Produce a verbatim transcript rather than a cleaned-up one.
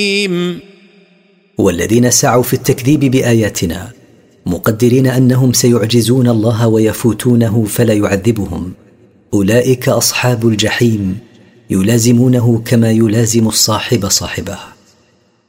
والذين سعوا في التكذيب بآياتنا مقدرين أنهم سيعجزون الله ويفوتونه فلا يعذبهم، أولئك أصحاب الجحيم يلازمونه كما يلازم الصاحب صاحبه.